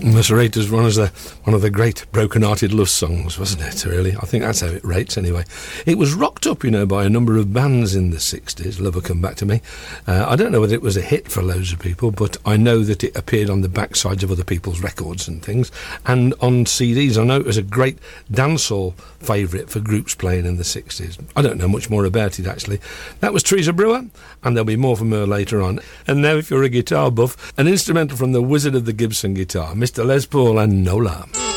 This rate was one of the great broken-hearted love songs, wasn't it, really? I think that's how it rates, anyway. It was rocked up, by a number of bands in the 60s. Love Will Come Back to Me. I don't know whether it was a hit for loads of people, but I know that it appeared on the backsides of other people's records and things, and on CDs. I know it was a great dancehall favourite for groups playing in the 60s. I don't know much more about it, actually. That was Teresa Brewer, and there'll be more from her later on. And now, if you're a guitar buff, an instrumental from the Wizard of the Gibson guitar, Mr. Les Paul and Nola.